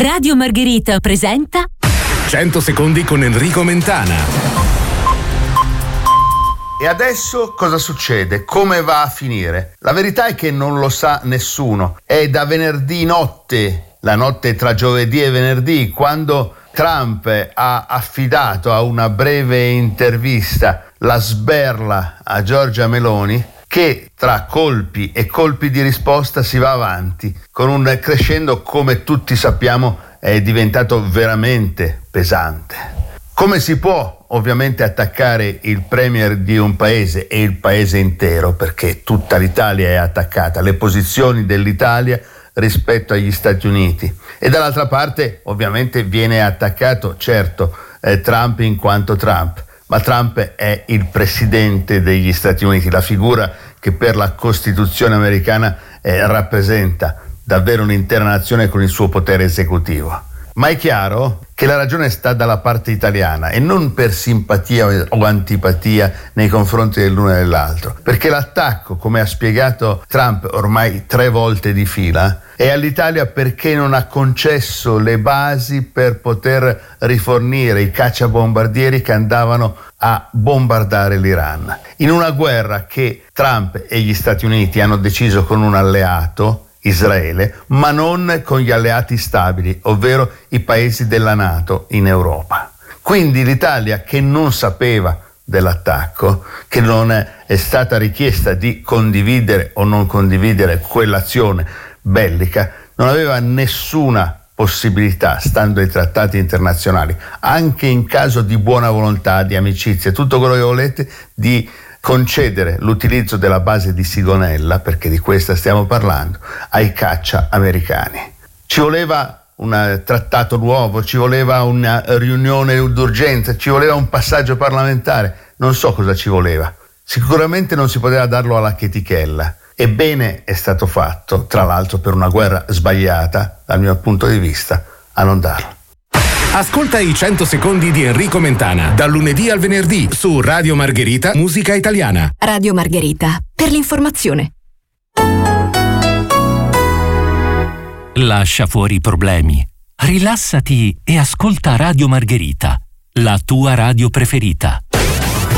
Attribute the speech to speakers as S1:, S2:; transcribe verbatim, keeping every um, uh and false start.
S1: Radio Margherita presenta
S2: cento secondi con Enrico Mentana.
S3: E adesso cosa succede? Come va a finire? La verità è che non lo sa nessuno. È da venerdì notte, la notte tra giovedì e venerdì, quando Trump ha affidato a una breve intervista la sberla a Giorgia Meloni, che tra colpi e colpi di risposta si va avanti, con un crescendo, come tutti sappiamo, è diventato veramente pesante. Come si può ovviamente attaccare il premier di un paese e il paese intero, perché tutta l'Italia è attaccata, le posizioni dell'Italia rispetto agli Stati Uniti, e dall'altra parte ovviamente viene attaccato, certo, eh, Trump in quanto Trump, ma Trump è il presidente degli Stati Uniti, la figura che per la Costituzione americana eh, rappresenta davvero un'intera nazione con il suo potere esecutivo. Ma è chiaro che la ragione sta dalla parte italiana, e non per simpatia o antipatia nei confronti dell'uno e dell'altro, perché l'attacco, come ha spiegato Trump ormai tre volte di fila, è all'Italia perché non ha concesso le basi per poter rifornire i cacciabombardieri che andavano a bombardare l'Iran, in una guerra che Trump e gli Stati Uniti hanno deciso con un alleato, Israele, ma non con gli alleati stabili, ovvero i paesi della NATO in Europa. Quindi l'Italia, che non sapeva dell'attacco, che non è stata richiesta di condividere o non condividere quell'azione bellica, non aveva nessuna possibilità, stando ai trattati internazionali, anche in caso di buona volontà, di amicizia, tutto quello che volete, di concedere l'utilizzo della base di Sigonella, perché di questa stiamo parlando, ai caccia americani. Ci voleva un trattato nuovo, ci voleva una riunione d'urgenza, ci voleva un passaggio parlamentare, non so cosa ci voleva. Sicuramente non si poteva darlo alla chetichella. Ebbene è stato fatto, tra l'altro per una guerra sbagliata, dal mio punto di vista, a non darlo.
S2: Ascolta i cento secondi di Enrico Mentana, dal lunedì al venerdì, su Radio Margherita, musica italiana.
S1: Radio Margherita, per l'informazione.
S4: Lascia fuori i problemi, rilassati e ascolta Radio Margherita, la tua radio preferita.